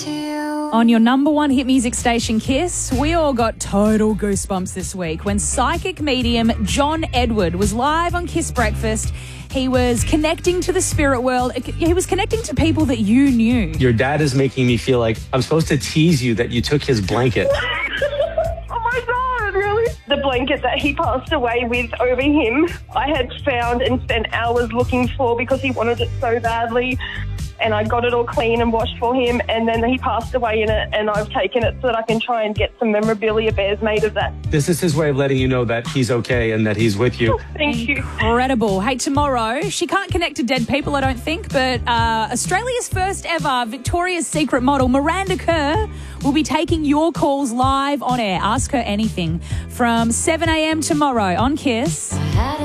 On your number one hit music station, Kiss, we all got total goosebumps this week when psychic medium John Edward was live on Kiss Breakfast. He was connecting to the spirit world. He was connecting to people that you knew. Your dad is making me feel like I'm supposed to tease you that you took his blanket. Oh my God, really? The blanket that he passed away with over him, I had found and spent hours looking for because he wanted it so badly. And I got it all clean and washed for him, and then he passed away in it, and I've taken it so that I can try and get some memorabilia bears made of that. This is his way of letting you know that he's okay and that he's with you. Thank you. Incredible. Hey, tomorrow, she can't connect to dead people, I don't think, but Australia's first ever Victoria's Secret model, Miranda Kerr, will be taking your calls live on air. Ask her anything from 7 a.m. tomorrow on Kiss.